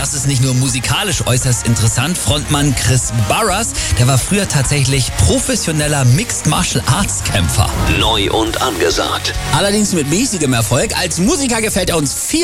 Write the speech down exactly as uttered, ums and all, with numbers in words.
das ist nicht nur musikalisch äußerst interessant. Frontmann Chris Burrus, der war früher tatsächlich professioneller Mixed Martial Arts Kämpfer. Neu und angesagt. Allerdings mit mäßigem Erfolg. Als Musiker gefällt er uns viel